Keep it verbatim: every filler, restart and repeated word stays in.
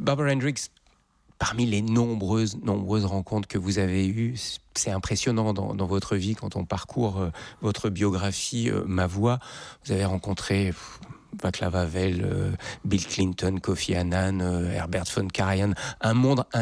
Barbara Hendricks, parmi les nombreuses, nombreuses rencontres que vous avez eues, c'est impressionnant dans, dans votre vie quand on parcourt euh, votre biographie, euh, Ma Voix. Vous avez rencontré pff, Václav Havel, euh, Bill Clinton, Kofi Annan, euh, Herbert von Karajan, un monde